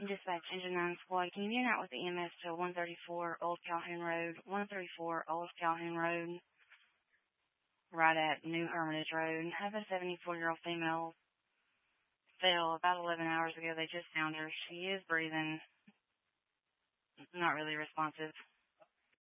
Dispatch Engine 9 Squad, can you get out with the EMS to 134 Old Calhoun Road, 134 Old Calhoun Road, right at New Hermitage Road? Have a 74-year-old female fell about 11 hours ago. They just found her. She is breathing, not really responsive.